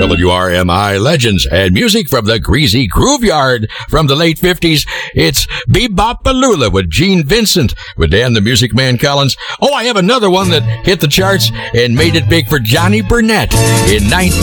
WRMI legends and music from the Greasy Groove Yard from the late 50s. It's Bebop-A-Lula with Gene Vincent with Dan the Music Man Collins. Oh, I have another one that hit the charts and made it big for Johnny Burnett in